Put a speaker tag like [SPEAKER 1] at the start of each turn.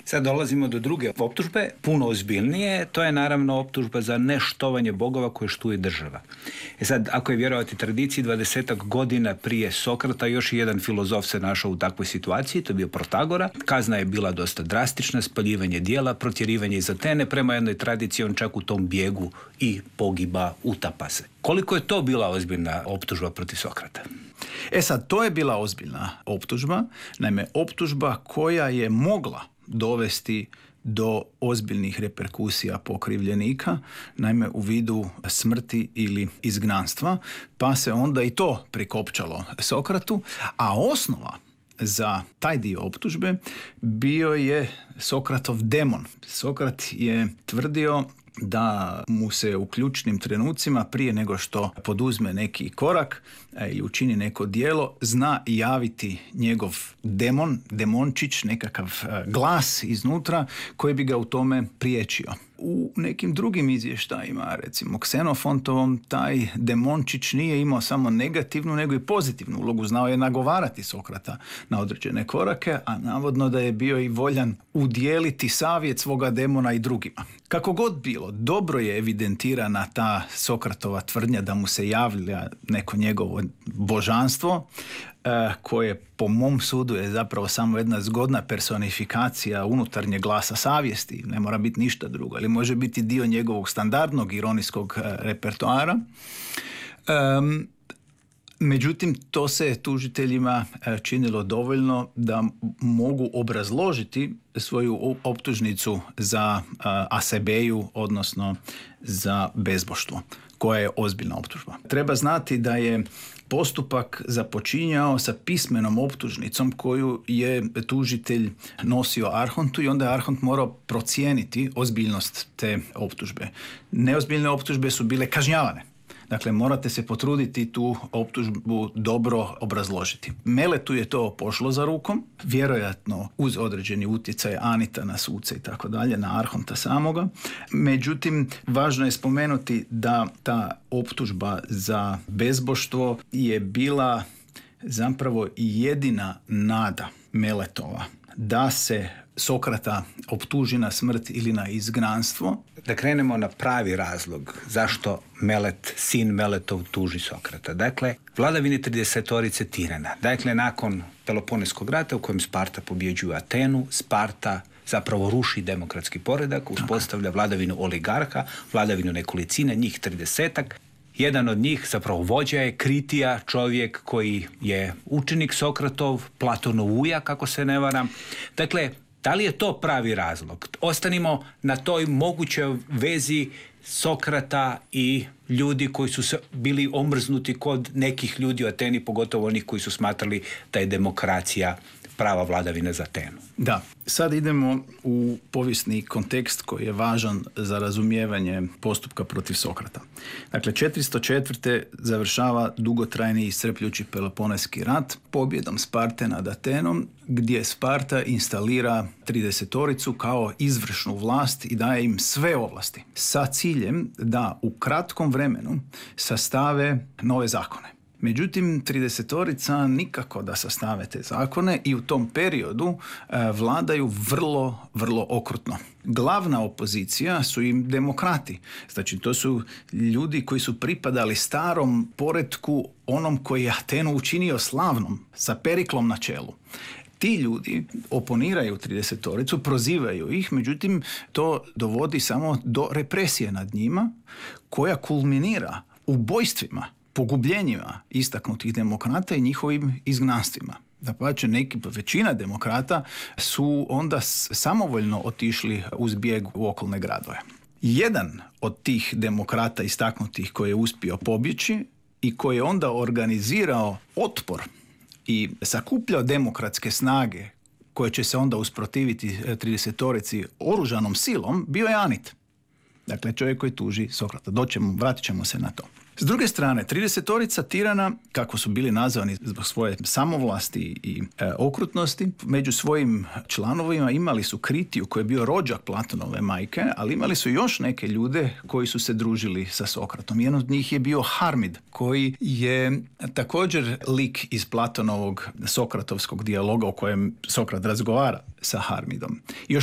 [SPEAKER 1] Sad dolazimo do druge optužbe, puno ozbiljnije, to je naravno optužba za neštovanje bogova koje štuje država. Sad, ako je vjerovati tradiciji, 20 godina prije Sokrata još jedan filozof se našao u takvoj situaciji, to je bio Protagora. Kazna je bila dosta drastična, spaljivanje dijela, protjerivanje iz Atene, prema jednoj tradiciji on čak u tom bijegu i pogiba, utapa se. Koliko je to bila ozbiljna optužba protiv Sokrata?
[SPEAKER 2] Sad, to je bila ozbiljna optužba, naime optužba koja je mogla dovesti do ozbiljnih reperkusija po okrivljenika, naime u vidu smrti ili izgnanstva, pa se onda i to prikopčalo Sokratu, a osnova za taj dio optužbe bio je Sokratov demon. Sokrat je tvrdio da mu se u ključnim trenucima, prije nego što poduzme neki korak ili učini neko djelo, zna javiti njegov demončić, nekakav glas iznutra koji bi ga u tome priječio. U nekim drugim izvještajima, recimo Ksenofontovom, taj demončić nije imao samo negativnu, nego i pozitivnu ulogu. Znao je nagovarati Sokrata na određene korake, a navodno da je bio i voljan udjeliti savjet svoga demona i drugima. Kako god bilo, dobro je evidentirana ta Sokratova tvrdnja da mu se javlja neko njegovo božanstvo, koje po mom sudu je zapravo samo jedna zgodna personifikacija unutarnjeg glasa savjesti, ne mora biti ništa drugo, ali može biti dio njegovog standardnog ironijskog repertoara. Međutim, to se tužiteljima činilo dovoljno da mogu obrazložiti svoju optužnicu za asebeju, odnosno za bezboštvo, koja je ozbiljna optužba. Treba znati da je postupak započinjao sa pismenom optužnicom koju je tužitelj nosio Arhontu i onda je Arhont morao procijeniti ozbiljnost te optužbe. Neozbiljne optužbe su bile kažnjavane. Dakle, morate se potruditi tu optužbu dobro obrazložiti. Meletu je to pošlo za rukom, vjerojatno uz određeni utjecaj Anita na suce i tako dalje, na Arhonta samoga. Međutim, važno je spomenuti da ta optužba za bezboštvo je bila zapravo jedina nada Meletova da se Sokrata optuži na smrt ili na izgnanstvo.
[SPEAKER 1] Da krenemo na pravi razlog zašto Melet, sin Meletov, tuži Sokrata. Dakle, vladavini 30-torice tirana. Dakle, nakon Peloponeskog rata u kojem Sparta pobjeđuje Atenu, Sparta zapravo ruši demokratski poredak, uspostavlja vladavinu oligarha, vladavinu nekolicine, njih 30-ak. Jedan od njih, zapravo vođa, je Kritija, čovjek koji je učenik Sokratov, Platonov ujak, ako se ne varam. Dakle, da li je to pravi razlog? Ostanimo na toj mogućoj vezi Sokrata i ljudi koji su bili omrznuti kod nekih ljudi u Ateni, pogotovo onih koji su smatrali da je demokracija prava vladavina za Atenu.
[SPEAKER 2] Da, sad idemo u povijesni kontekst koji je važan za razumijevanje postupka protiv Sokrata. Dakle, 404. završava dugotrajni i iscrpljujući Peloponeski rat pobjedom Sparte nad Atenom, gdje Sparta instalira 30-toricu kao izvršnu vlast i daje im sve ovlasti sa ciljem da u kratkom vremenu sastave nove zakone. Međutim, 30-torica nikako da sastave te zakone i u tom periodu vladaju vrlo, vrlo okrutno. Glavna opozicija su im demokrati. Znači, to su ljudi koji su pripadali starom poretku, onom koji je Atenu učinio slavnom, sa Periklom na čelu. Ti ljudi oponiraju 30-toricu, prozivaju ih, međutim, to dovodi samo do represije nad njima, koja kulminira ubojstvima, pogubljenjima istaknutih demokrata i njihovim izgnanstvima. Dapače, većina demokrata su onda samovoljno otišli uz bijeg u okolne gradove. Jedan od tih demokrata istaknutih koji je uspio pobjeći i koji je onda organizirao otpor i sakupljao demokratske snage koje će se onda usprotiviti 30-torici oružanom silom, bio je Anit. Dakle, čovjek koji tuži Sokrata. Vratit ćemo se na to. S druge strane, 30-torica tirana, kako su bili nazvani zbog svoje samovlasti i okrutnosti, među svojim članovima imali su Kritiju, koji je bio rođak Platonove majke, ali imali su još neke ljude koji su se družili sa Sokratom. Jedan od njih je bio Harmid, koji je također lik iz Platonovog sokratovskog dijaloga u kojem Sokrat razgovara sa Harmidom. Još